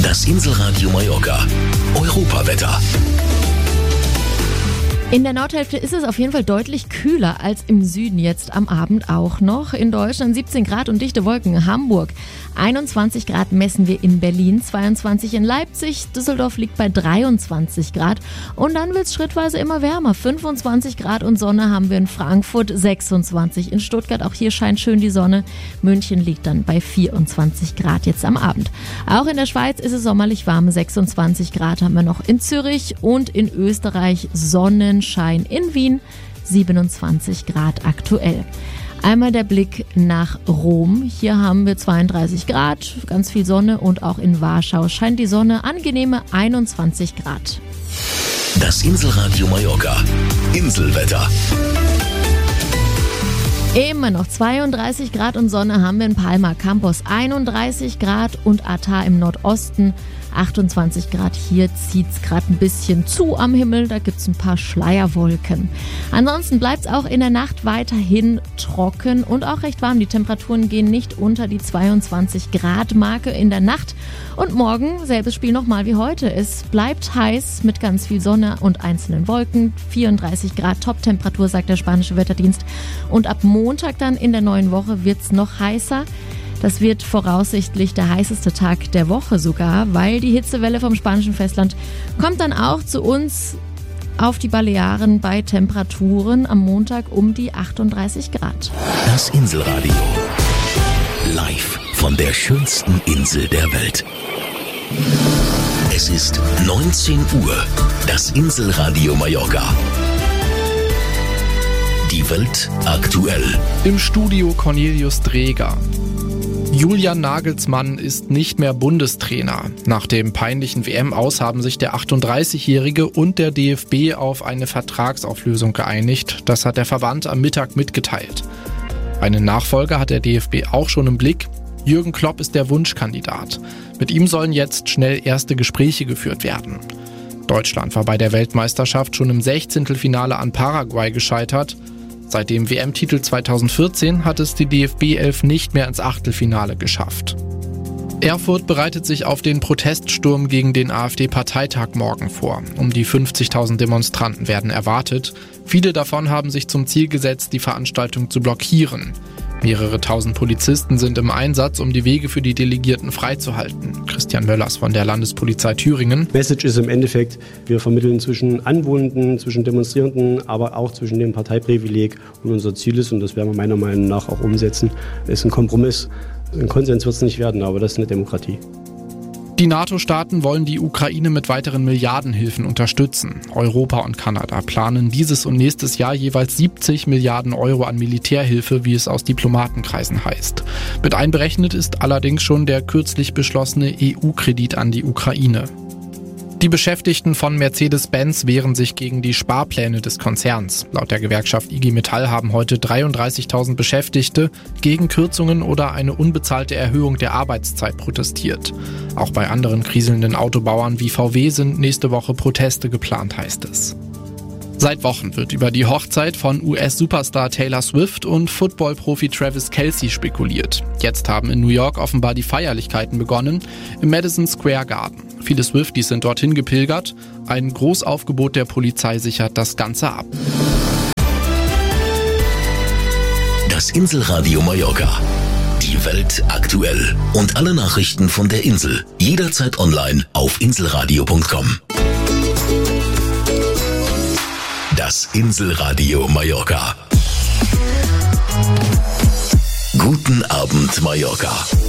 Das Inselradio Mallorca. Europawetter. In der Nordhälfte ist es auf jeden Fall deutlich kühler als im Süden jetzt am Abend auch noch. In Deutschland 17 Grad und dichte Wolken. Hamburg 21 Grad messen wir in Berlin, 22 in Leipzig. Düsseldorf liegt bei 23 Grad. Und dann wird es schrittweise immer wärmer. 25 Grad und Sonne haben wir in Frankfurt, 26 in Stuttgart. Auch hier scheint schön die Sonne. München liegt dann bei 24 Grad jetzt am Abend. Auch in der Schweiz ist es sommerlich warm. 26 Grad haben wir noch in Zürich und in Österreich Sonnenschein. In Wien 27 Grad aktuell. Einmal der Blick nach Rom. Hier haben wir 32 Grad, ganz viel Sonne und auch in Warschau scheint die Sonne, angenehme 21 Grad. Das Inselradio Mallorca. Inselwetter. Immer noch 32 Grad und Sonne haben wir in Palma Campos, 31 Grad und Atar im Nordosten 28 Grad. Hier zieht es gerade ein bisschen zu am Himmel, da gibt es ein paar Schleierwolken. Ansonsten bleibt es auch in der Nacht weiterhin trocken und auch recht warm. Die Temperaturen gehen nicht unter die 22 Grad Marke in der Nacht. Und morgen, selbes Spiel nochmal wie heute. Es bleibt heiß mit ganz viel Sonne und einzelnen Wolken. 34 Grad Top-Temperatur, sagt der spanische Wetterdienst. Und ab Montag dann in der neuen Woche wird es noch heißer. Das wird voraussichtlich der heißeste Tag der Woche sogar, weil die Hitzewelle vom spanischen Festland kommt dann auch zu uns auf die Balearen bei Temperaturen am Montag um die 38 Grad. Das Inselradio. Live von der schönsten Insel der Welt. Es ist 19 Uhr. Das Inselradio Mallorca. Die Welt aktuell. Im Studio Cornelius Dreger. Julian Nagelsmann ist nicht mehr Bundestrainer. Nach dem peinlichen WM-Aus haben sich der 38-Jährige und der DFB auf eine Vertragsauflösung geeinigt. Das hat der Verband am Mittag mitgeteilt. Einen Nachfolger hat der DFB auch schon im Blick. Jürgen Klopp ist der Wunschkandidat. Mit ihm sollen jetzt schnell erste Gespräche geführt werden. Deutschland war bei der Weltmeisterschaft schon im 16. an Paraguay gescheitert. Seit dem WM-Titel 2014 hat es die DFB 11 nicht mehr ins Achtelfinale geschafft. Erfurt bereitet sich auf den Proteststurm gegen den AfD-Parteitag morgen vor. Um die 50.000 Demonstranten werden erwartet. Viele davon haben sich zum Ziel gesetzt, die Veranstaltung zu blockieren. Mehrere tausend Polizisten sind im Einsatz, um die Wege für die Delegierten freizuhalten. Christian Möllers von der Landespolizei Thüringen. Message ist im Endeffekt, wir vermitteln zwischen Anwohnenden, zwischen Demonstrierenden, aber auch zwischen dem Parteiprivileg. Und unser Ziel ist, und das werden wir meiner Meinung nach auch umsetzen, ist ein Kompromiss. Ein Konsens wird es nicht werden, aber das ist eine Demokratie. Die NATO-Staaten wollen die Ukraine mit weiteren Milliardenhilfen unterstützen. Europa und Kanada planen dieses und nächstes Jahr jeweils 70 Milliarden Euro an Militärhilfe, wie es aus Diplomatenkreisen heißt. Mit einberechnet ist allerdings schon der kürzlich beschlossene EU-Kredit an die Ukraine. Die Beschäftigten von Mercedes-Benz wehren sich gegen die Sparpläne des Konzerns. Laut der Gewerkschaft IG Metall haben heute 33.000 Beschäftigte gegen Kürzungen oder eine unbezahlte Erhöhung der Arbeitszeit protestiert. Auch bei anderen kriselnden Autobauern wie VW sind nächste Woche Proteste geplant, heißt es. Seit Wochen wird über die Hochzeit von US-Superstar Taylor Swift und Football-Profi Travis Kelce spekuliert. Jetzt haben in New York offenbar die Feierlichkeiten begonnen, im Madison Square Garden. Viele Swifties sind dorthin gepilgert. Ein Großaufgebot der Polizei sichert das Ganze ab. Das Inselradio Mallorca. Die Welt aktuell. Und alle Nachrichten von der Insel. Jederzeit online auf inselradio.com. Das Inselradio Mallorca. Guten Abend, Mallorca.